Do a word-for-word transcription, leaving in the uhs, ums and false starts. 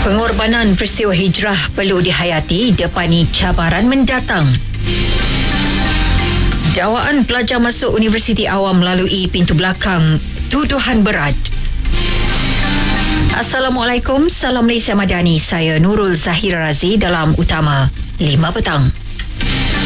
Pengorbanan peristiwa hijrah perlu dihayati depani cabaran mendatang. Dakwaan pelajar masuk Universiti Awam melalui pintu belakang, tuduhan berat. Assalamualaikum, salam Malaysia Madani. Saya Nurul Zahira Razi dalam Utama lima petang.